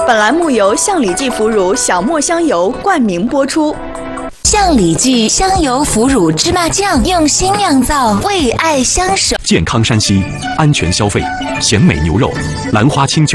本栏目由象里记腐乳小磨香油冠名播出。 象里记香油腐乳芝麻酱用心酿造，为爱相守。 健康山西，安全消费，鲜美牛肉，兰花清酒。